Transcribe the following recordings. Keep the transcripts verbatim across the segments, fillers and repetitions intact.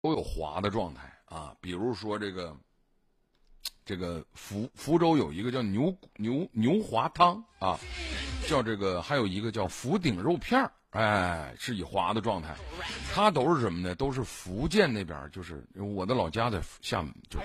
都有滑的状态啊，比如说这个这个福福州有一个叫牛牛牛滑汤啊，叫这个还有一个叫福鼎肉片儿，哎，是以滑的状态，它都是什么呢？都是福建那边，就是我的老家在厦门，就。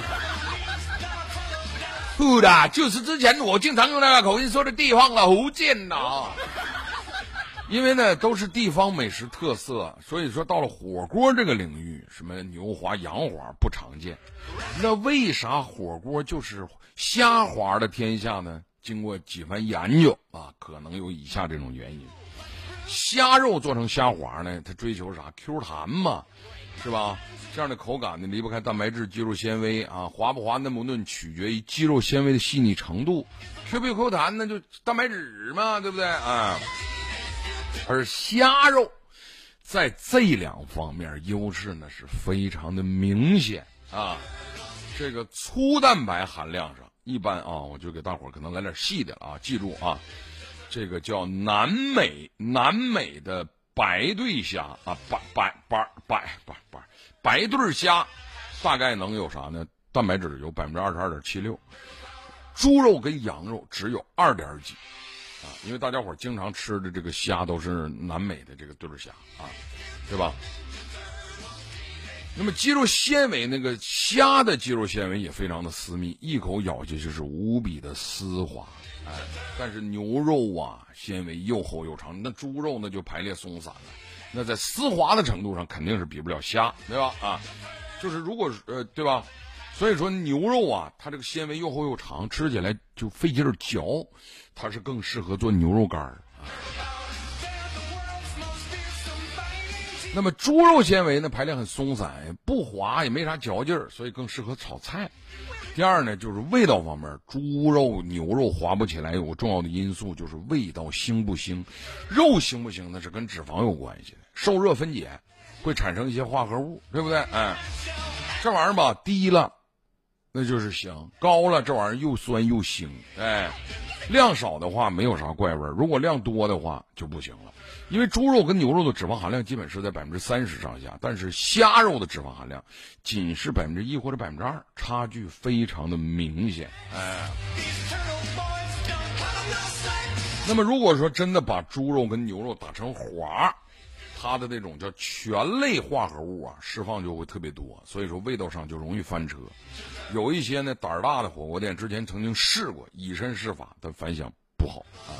不的，就是之前我经常用那个口音说的地方的福建呐。因为呢都是地方美食特色，所以说到了火锅这个领域，什么牛滑、羊滑不常见。那为啥火锅就是虾滑的天下呢？经过几番研究啊，可能有以下这种原因：虾肉做成虾滑呢，它追求啥 ？Q 弹嘛，是吧？这样的口感呢，离不开蛋白质、肌肉纤维啊，滑不滑、嫩不嫩，取决于肌肉纤维的细腻程度。Q 不 Q 弹，那就蛋白质嘛，对不对啊？而虾肉在这两方面优势呢是非常的明显啊。这个粗蛋白含量上，一般啊，我就给大伙儿可能来点细的啊，记住啊，这个叫南美南美的白对虾啊，白白白白白白白对虾，大概能有啥呢？蛋白质有百分之二十二点七六，猪肉跟羊肉只有二点几。啊，因为大家伙经常吃的这个虾都是南美的这个对虾啊，对吧？那么肌肉纤维，那个虾的肌肉纤维也非常的私密，一口咬下去是无比的丝滑，哎，但是牛肉啊，纤维又厚又长，那猪肉呢就排列松散了，那在丝滑的程度上肯定是比不了虾，对吧？啊，就是如果呃，对吧？所以说牛肉啊，它这个纤维又厚又长，吃起来就费劲儿嚼，它是更适合做牛肉干儿。那么猪肉纤维呢，排列很松散，不滑也没啥嚼劲儿，所以更适合炒菜。第二呢，就是味道方面，猪肉、牛肉滑不起来，有个重要的因素就是味道腥不腥。肉腥不腥那是跟脂肪有关系的，受热分解会产生一些化合物，对不对？哎，这玩意儿吧，低了那就是香，高了这玩意儿又酸又腥，哎，量少的话没有啥怪味儿，如果量多的话就不行了。因为猪肉跟牛肉的脂肪含量基本是在百分之三十上下，但是虾肉的脂肪含量仅是百分之一或者百分之二，差距非常的明显，哎。那么如果说真的把猪肉跟牛肉打成滑，它的那种叫醛类化合物啊，释放就会特别多，所以说味道上就容易翻车。有一些呢胆儿大的火锅店之前曾经试过，以身试法，但反响不好啊。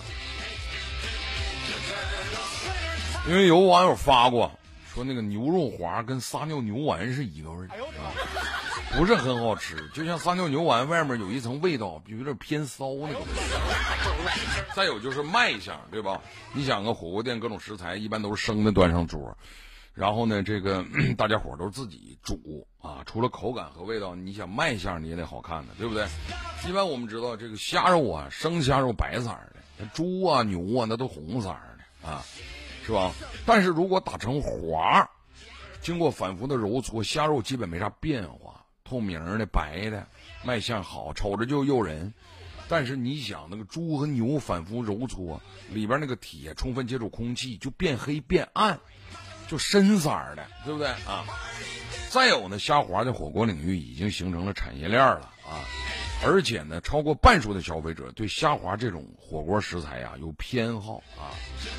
因为有网友发过说那个牛肉滑跟撒尿牛丸是一个味儿啊，不是很好吃，就像撒尿牛丸外面有一层味道，有点偏骚那个味道。再有就是卖相，对吧？你想个火锅店各种食材一般都是生的端上桌，然后呢这个大家伙都自己煮啊，除了口感和味道，你想卖相你也得好看的，对不对？一般我们知道这个虾肉啊，生虾肉白色的，猪啊牛啊那都红色的啊，是吧？但是如果打成滑，经过反复的揉搓，虾肉基本没啥变化，透明的白的，卖相好，瞅着就诱人。但是你想那个猪和牛反复揉搓，里边那个铁充分接触空气就变黑变暗，就深色的，对不对啊？再有呢，虾滑在火锅领域已经形成了产业链了啊，而且呢，超过半数的消费者对虾滑这种火锅食材啊有偏好啊。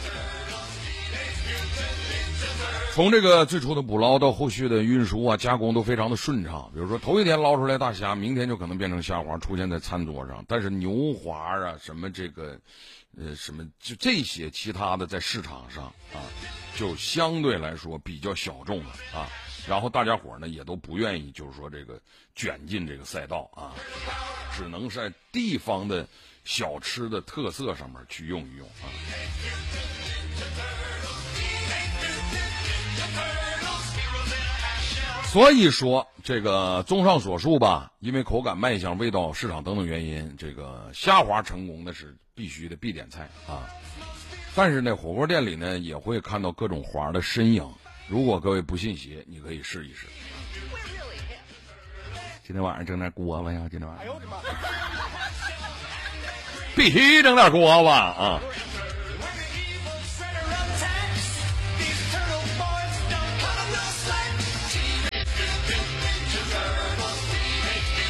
从这个最初的捕捞到后续的运输啊、加工都非常的顺畅。比如说头一天捞出来大虾，明天就可能变成虾滑出现在餐桌上。但是牛滑啊，什么这个，呃，什么就这些其他的在市场上啊，就相对来说比较小众了啊。然后大家伙呢也都不愿意，就是说这个卷进这个赛道啊，只能在地方的小吃的特色上面去用一用啊。所以说这个综上所述吧，因为口感、卖相、味道、市场等等原因，这个虾滑成功那是必须的必点菜啊。但是呢，火锅店里呢也会看到各种滑的身影。如果各位不信邪，你可以试一试。今天晚上整点锅巴呀，今天晚上必须整点锅巴啊。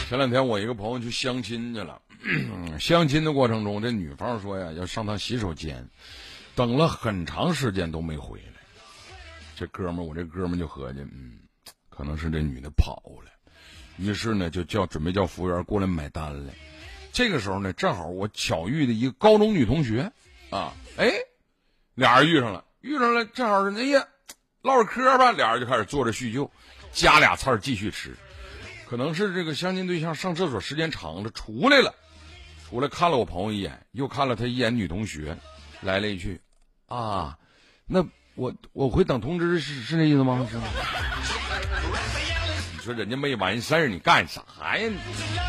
前两天我一个朋友去相亲去了，相亲的过程中，这女方说呀要上趟洗手间，等了很长时间都没回来。这哥们儿，我这哥们儿就合计，嗯，可能是这女的跑了，于是呢就叫准备叫服务员过来买单了。这个时候呢，正好我巧遇的一个高中女同学，啊，哎，俩人遇上了，遇上了，正好是哎呀，唠会嗑吧，俩人就开始坐着叙旧，加俩菜继续吃。可能是这个相亲对象上厕所时间长了出来了，出来看了我朋友一眼，又看了他一眼女同学，来了一句啊，那我我会等通知，是是这意思吗？是吗？你说人家没完事儿，你干啥呀你？